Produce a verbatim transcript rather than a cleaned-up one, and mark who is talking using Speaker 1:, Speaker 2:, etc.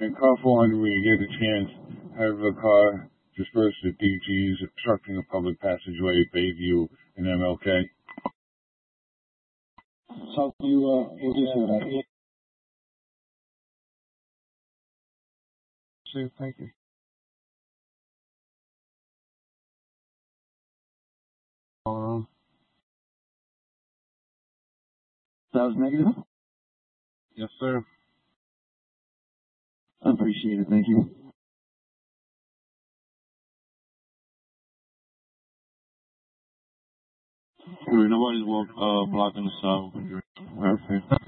Speaker 1: And car four hundred, when you get a chance, have a car disperse at D G's, obstructing a public passageway, Bayview, and M L K.
Speaker 2: So you, uh, you do that.
Speaker 1: Thank you. Um,
Speaker 2: That was negative?
Speaker 1: yes, sir.
Speaker 2: I appreciate it. Thank you.
Speaker 3: Nobody's walk, uh, blocking the south. Perfect.